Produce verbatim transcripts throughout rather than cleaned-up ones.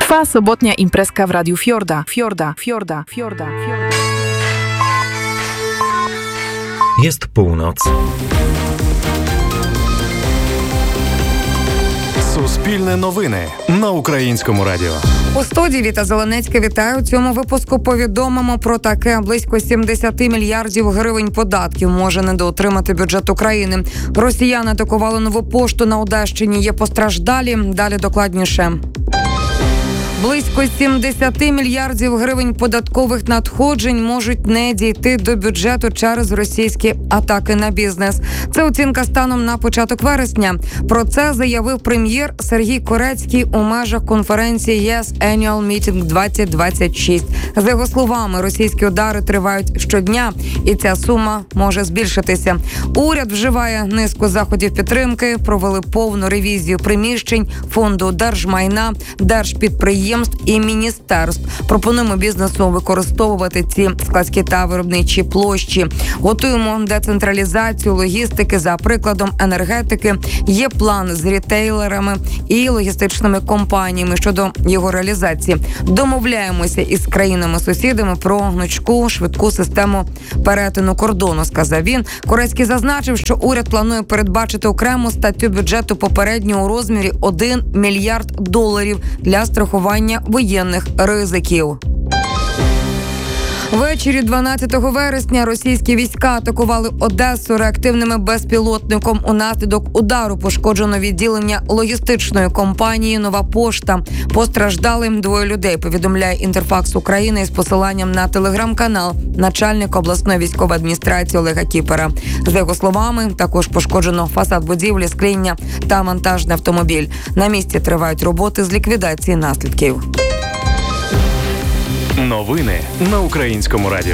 Trwa sobotnia imprezka w Radiu Fiorda. Fiorda, Fiorda, Fiorda, Fiorda. Jest północ. Суспільне новини на Українському радіо. У студії Віта Зеленецька вітаю. У цьому випуску повідомимо про таке. Близько сімдесят мільярдів гривень податків може недоотримати бюджет України. Росіяни атакували нову пошту на Одещині. Є постраждалі. Далі докладніше. Близько сімдесят мільярдів гривень податкових надходжень можуть не дійти до бюджету через російські атаки на бізнес. Це оцінка станом на початок вересня. Про це заявив прем'єр Сергій Корецький у межах конференції ЄС Annual Meeting двадцять двадцять шість. За його словами, російські удари тривають щодня, і ця сума може збільшитися. Уряд вживає низку заходів підтримки, провели повну ревізію приміщень фонду держмайна, держпідприємств і міністерств. Пропонуємо бізнесу використовувати ці складські та виробничі площі. Готуємо децентралізацію логістики за прикладом енергетики. Є план з рітейлерами і логістичними компаніями щодо його реалізації. Домовляємося із країнами-сусідами про гнучку, швидку систему перетину кордону, сказав він. Корецький зазначив, що уряд планує передбачити окрему статтю бюджету попередньо у розмірі один мільярд доларів для страхування воєнних ризиків. Ввечері дванадцятого вересня російські війська атакували Одесу реактивними безпілотником. Унаслідок удару пошкоджено відділення логістичної компанії «Нова пошта». Постраждали двоє людей, повідомляє Інтерфакс України із посиланням на телеграм-канал начальника обласної військової адміністрації Олега Кіпера. За його словами, також пошкоджено фасад будівлі, скління та вантажний автомобіль. На місці тривають роботи з ліквідації наслідків. Новини на Українському радіо.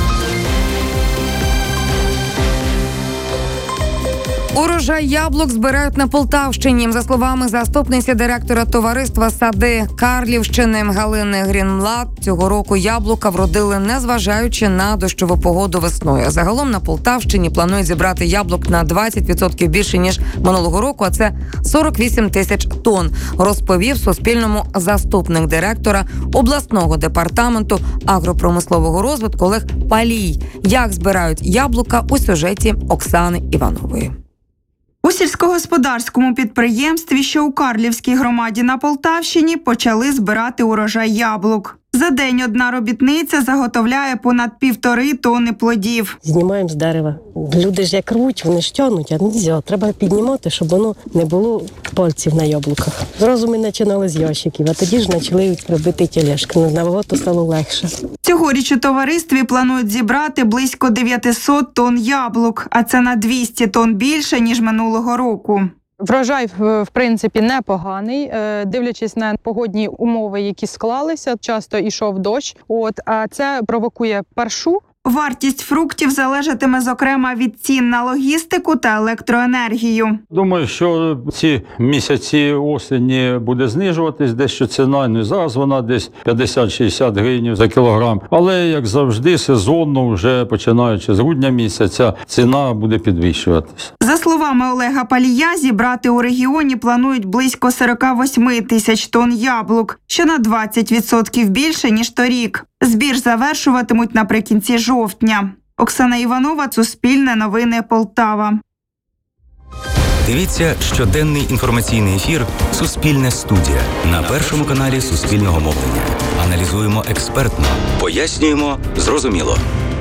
Урожай яблук збирають на Полтавщині. За словами заступниці директора товариства «Сади Карлівщини» Галини Грінмлад, цього року яблука вродили, незважаючи на дощову погоду весною. Загалом на Полтавщині планують зібрати яблук на двадцять відсотків більше, ніж минулого року, а це сорок вісім тисяч тонн, розповів Суспільному заступник директора обласного департаменту агропромислового розвитку Олег Палій. Як збирають яблука у сюжеті Оксани Іванової. У сільськогосподарському підприємстві, що у Карлівській громаді на Полтавщині, почали збирати урожай яблук. За день одна робітниця заготовляє понад півтори тонни плодів. Знімаємо з дерева. Люди ж як рвуть, вони ж тягнуть, а не можна. Треба піднімати, щоб воно не було пальців на яблуках. Зразу ми починали з ящиків, а тоді ж почали робити тележки. Набагато стало легше. Цьогоріч у товаристві планують зібрати близько дев'ятсот тонн яблук, а це на двісті тонн більше, ніж минулого року. Врожай, в принципі, непоганий, дивлячись на погодні умови, які склалися. Часто йшов дощ, от, а це провокує паршу. Вартість фруктів залежатиме, зокрема, від цін на логістику та електроенергію. Думаю, що ці місяці осені буде знижуватись, дещо ціна, не зараз вона десь п'ятдесят-шістдесят гривень за кілограм. Але, як завжди, сезонно, вже починаючи з грудня місяця, ціна буде підвищуватись. За словами Олега Палія, зібрати у регіоні планують близько сорок вісім тисяч тонн яблук, що на двадцять відсотків більше, ніж торік. Збір завершуватимуть наприкінці жовтня. Оксана Іванова, Суспільне новини, Полтава. Дивіться щоденний інформаційний ефір «Суспільне студія» на першому каналі Суспільного мовлення. Аналізуємо експертно, пояснюємо зрозуміло.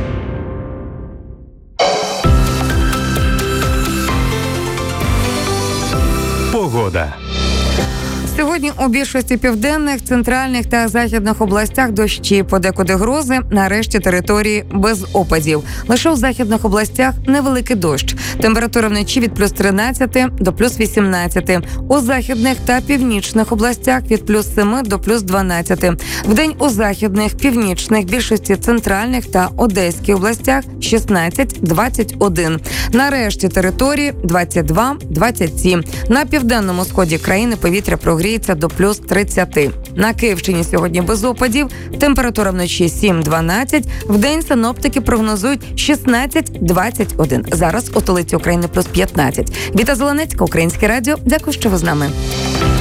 Погода. Сьогодні у більшості південних, центральних та західних областях дощі, подекуди грози, нарешті території без опадів. Лише у західних областях невеликий дощ. Температура вночі від плюс тринадцяти до плюс вісімнадцяти. У західних та північних областях від плюс семи до плюс дванадцяти. Вдень у західних, північних, більшості центральних та одеських областях шістнадцять - двадцять один. Нарешті території двадцять два - двадцять сім. На південному сході країни повітря прогріється до плюс тридцяти. На Київщині сьогодні без опадів. Температура вночі сім - дванадцять. Вдень синоптики прогнозують шістнадцять - двадцять один. Зараз у столиці України плюс п'ятнадцять. Віта Зеленецька, Українське радіо. Дякую, що ви з нами.